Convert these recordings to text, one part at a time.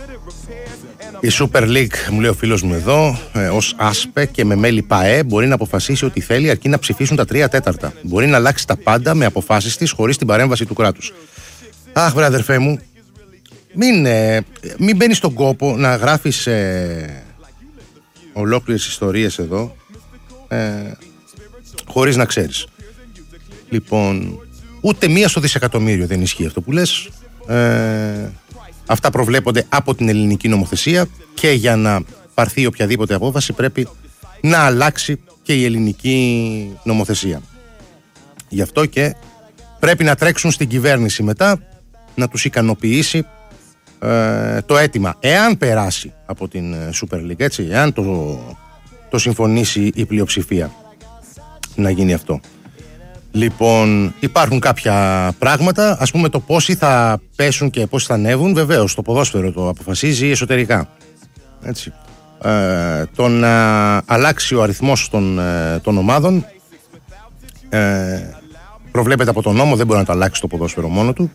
Η Super League, μου λέει ο φίλος μου εδώ, ως άσπε και με μέλη ΠΑΕ μπορεί να αποφασίσει ό,τι θέλει αρκεί να ψηφίσουν τα 3/4. Μπορεί να αλλάξει τα πάντα με αποφάσεις της χωρίς την παρέμβαση του κράτους. Αχ, βρε αδερφέ μου, μην μπαίνεις στον κόπο να γράφεις ολόκληρες ιστορίες εδώ χωρίς να ξέρεις. Λοιπόν, ούτε μία στο δισεκατομμύριο δεν ισχύει αυτό που λες. Αυτά προβλέπονται από την ελληνική νομοθεσία και για να πάρθει οποιαδήποτε απόφαση πρέπει να αλλάξει και η ελληνική νομοθεσία. Γι' αυτό και πρέπει να τρέξουν στην κυβέρνηση μετά να τους ικανοποιήσει το αίτημα. Εάν περάσει από την Super League, έτσι, εάν το συμφωνήσει η πλειοψηφία να γίνει αυτό. Λοιπόν, υπάρχουν κάποια πράγματα, ας πούμε το πόσοι θα πέσουν και πόσοι θα ανέβουν, βεβαίως το ποδόσφαιρο το αποφασίζει εσωτερικά. Έτσι. Το να αλλάξει ο αριθμός των ομάδων προβλέπεται από τον νόμο, δεν μπορεί να το αλλάξει το ποδόσφαιρο μόνο του.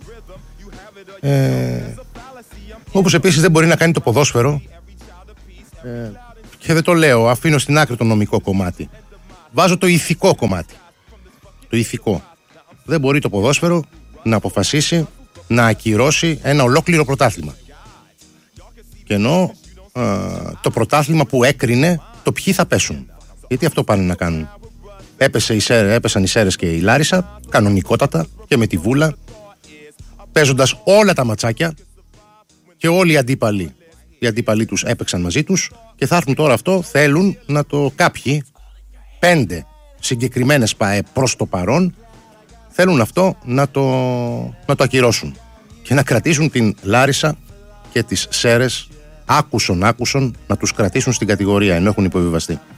Όπως επίσης δεν μπορεί να κάνει το ποδόσφαιρο, και δεν το λέω, αφήνω στην άκρη το νομικό κομμάτι. Βάζω το ηθικό κομμάτι. Το ηθικό. Δεν μπορεί το ποδόσφαιρο να αποφασίσει να ακυρώσει ένα ολόκληρο πρωτάθλημα. Και ενώ το πρωτάθλημα που έκρινε το ποιοι θα πέσουν. Γιατί αυτό πάνε να κάνουν. Έπεσαν οι Σέρρες και η Λάρισα κανονικότατα και με τη Βούλα, παίζοντας όλα τα ματσάκια, και όλοι οι αντίπαλοι τους έπαιξαν μαζί τους, και θα έρθουν τώρα αυτό, θέλουν να το κάποιοι 5 συγκεκριμένες ΠΑΕ προς το παρόν θέλουν αυτό να το ακυρώσουν και να κρατήσουν την Λάρισα και τις Σέρρες άκουσον να τους κρατήσουν στην κατηγορία ενώ έχουν υποβιβαστεί.